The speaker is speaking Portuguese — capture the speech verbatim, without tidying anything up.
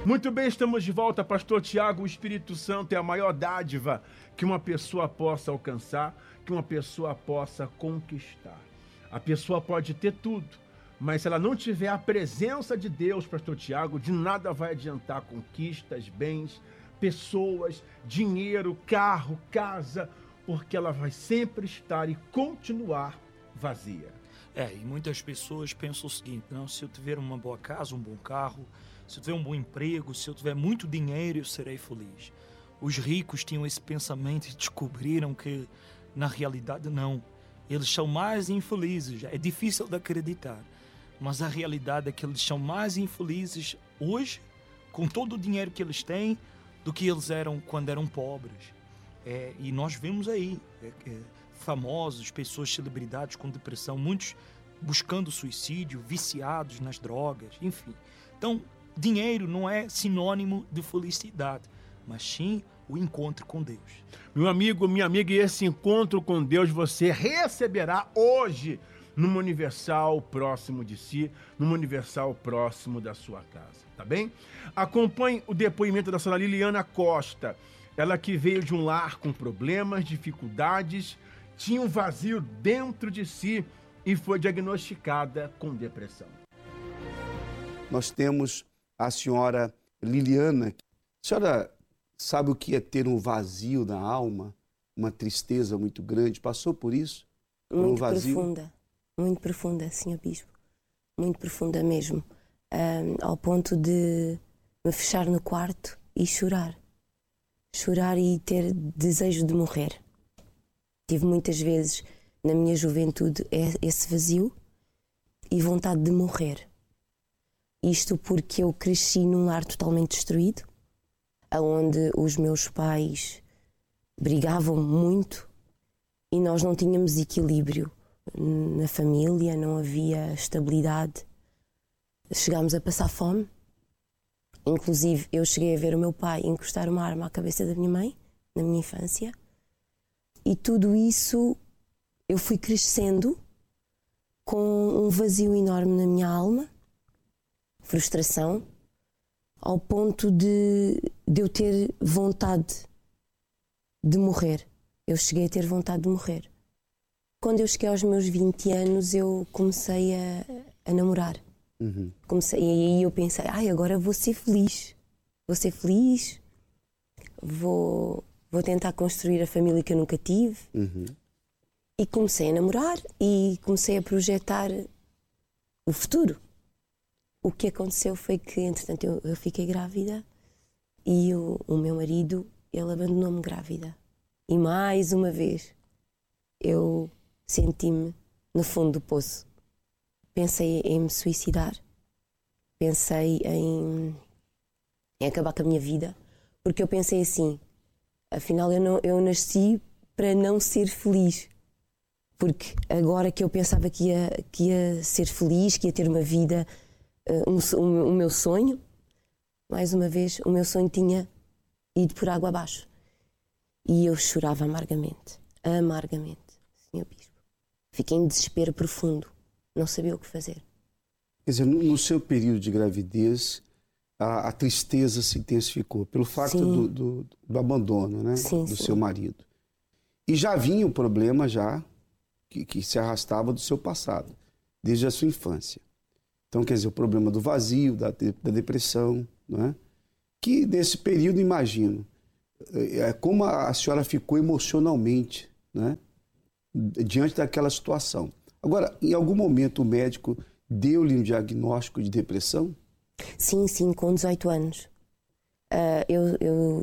Muito bem, estamos de volta, pastor Tiago. O Espírito Santo é a maior dádiva que uma pessoa possa alcançar, que uma pessoa possa conquistar. A pessoa pode ter tudo, mas se ela não tiver a presença de Deus, pastor Tiago, de nada vai adiantar conquistas, bens, pessoas, dinheiro, carro, casa, porque ela vai sempre estar e continuar vazia. É, e muitas pessoas pensam o seguinte: não, se eu tiver uma boa casa, um bom carro, se eu tiver um bom emprego, se eu tiver muito dinheiro, eu serei feliz. Os ricos tinham esse pensamento e descobriram que, na realidade, não. Eles são mais infelizes. É difícil de acreditar, mas a realidade é que eles são mais infelizes hoje, com todo o dinheiro que eles têm, do que eles eram quando eram pobres. É, e nós vemos aí é, é, famosos, pessoas, celebridades com depressão, muitos buscando suicídio, viciados nas drogas, enfim. Então, dinheiro não é sinônimo de felicidade, mas sim o encontro com Deus. Meu amigo, minha amiga, e esse encontro com Deus você receberá hoje numa universal próximo de si, numa universal próximo da sua casa, tá bem? Acompanhe o depoimento da senhora Liliana Costa, ela que veio de um lar com problemas, dificuldades, tinha um vazio dentro de si e foi diagnosticada com depressão. Nós temos a senhora Liliana. A senhora sabe o que é ter um vazio na alma, uma tristeza muito grande? Passou por isso? Por muito um vazio? profunda, muito profunda, senhor Bispo. Muito profunda mesmo. Um, ao ponto de me fechar no quarto e chorar. Chorar e ter desejo de morrer. Tive muitas vezes na minha juventude esse vazio e vontade de morrer. Isto porque eu cresci num lar totalmente destruído, onde os meus pais brigavam muito e nós não tínhamos equilíbrio na família, não havia estabilidade. Chegámos a passar fome. Inclusive, eu cheguei a ver o meu pai encostar uma arma à cabeça da minha mãe, na minha infância. E tudo isso, eu fui crescendo com um vazio enorme na minha alma, frustração, ao ponto de, de eu ter vontade de morrer. Eu cheguei a ter vontade de morrer. Quando eu cheguei aos meus vinte anos, eu comecei a, a namorar. Uhum. Comecei, e aí eu pensei, ai, agora vou ser feliz. Vou ser feliz, vou, vou tentar construir a família que eu nunca tive. Uhum. E comecei a namorar e comecei a projetar o futuro. O que aconteceu foi que, entretanto, eu, eu fiquei grávida e o, o meu marido, ele abandonou-me grávida. E mais uma vez, eu senti-me no fundo do poço. Pensei em me suicidar, pensei em, em acabar com a minha vida, porque eu pensei assim, afinal eu, não, eu nasci para não ser feliz. Porque agora que eu pensava que ia, que ia ser feliz, que ia ter uma vida... Um, um, o meu sonho, mais uma vez, o meu sonho tinha ido por água abaixo. E eu chorava amargamente, amargamente, senhor Bispo. Fiquei em desespero profundo, não sabia o que fazer. Quer dizer, no, no seu período de gravidez, a, a tristeza se intensificou pelo fato do, do, do abandono, né, sim, do sim. seu marido. E já vinha um problema já que, que se arrastava do seu passado, desde a sua infância. Então, quer dizer, o problema do vazio, da, da depressão, não é? Que nesse período, imagino, é, como a, a senhora ficou emocionalmente, né, diante daquela situação. Agora, em algum momento o médico deu-lhe um diagnóstico de depressão? Sim, sim, com dezoito anos. Uh, eu, eu